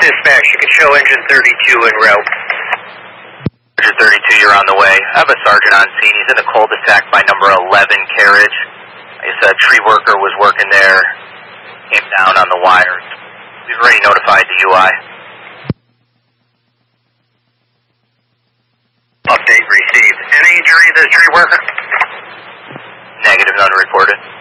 dispatch. You can show engine 32 en route. Engine 32, you're on the way. I have a sergeant on scene. He's in a cul-de-sac by number 11 carriage. I guess a tree worker was working there, came down on the wires. We've already notified the UI. Update received. Any injury to the tree worker? Negative, none reported.